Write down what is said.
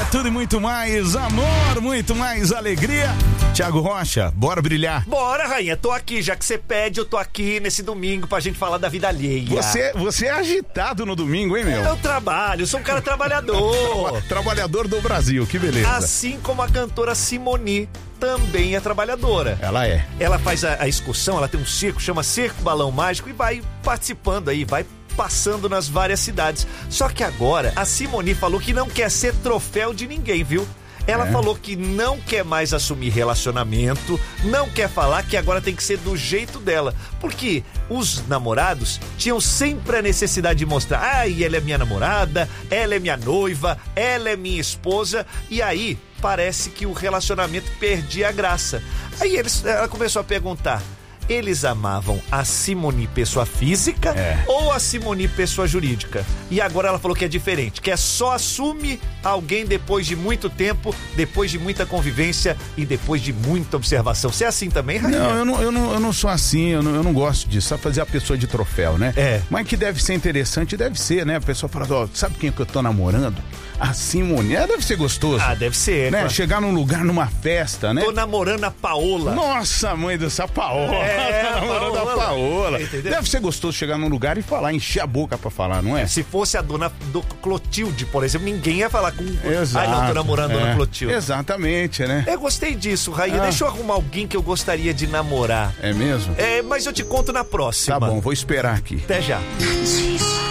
tudo e muito mais amor, muito mais alegria. Thiago Rocha, bora brilhar. Bora, rainha, tô aqui, já que você pede, eu tô aqui nesse domingo pra gente falar da vida alheia. Você é agitado no domingo, hein, meu? Eu trabalho, sou um cara trabalhador. Trabalhador do Brasil, que beleza. Assim como a cantora Simone também é trabalhadora. Ela é. Ela faz a excursão, ela tem um circo, chama Circo Balão Mágico e vai participando aí, vai passando nas várias cidades. Só que agora a Simone falou que não quer ser troféu de ninguém, viu? Ela falou que não quer mais assumir relacionamento, não quer falar que agora tem que ser do jeito dela. Porque os namorados tinham sempre a necessidade de mostrar: ai, ela é minha namorada, ela é minha noiva, ela é minha esposa. E aí parece que o relacionamento perdia a graça. Aí ela começou a perguntar: eles amavam a Simone pessoa física ou a Simone pessoa jurídica? E agora ela falou que é diferente, que só assume alguém depois de muito tempo, depois de muita convivência e depois de muita observação. Você é assim também, Rainha? Não, eu não sou assim, eu não gosto disso, só fazer a pessoa de troféu, né? Mas que deve ser interessante, deve ser, né? A pessoa fala: ó, sabe quem que eu tô namorando? A Simone. Deve ser gostoso. Ah, deve ser. Né? Chegar num lugar, numa festa, né? Tô namorando a Paola. Nossa, mãe do céu, Paola. Tô namorando a Paola. Entendeu? Deve ser gostoso chegar num lugar e falar, encher a boca pra falar, não é? Se fosse a dona do Clotilde, por exemplo, ninguém ia falar com... Exato. Ai, não, tô namorando a dona Clotilde. Exatamente, né? Eu gostei disso, Rainha. Deixa eu arrumar alguém que eu gostaria de namorar. É mesmo? Mas eu te conto na próxima. Tá bom, vou esperar aqui. Até já.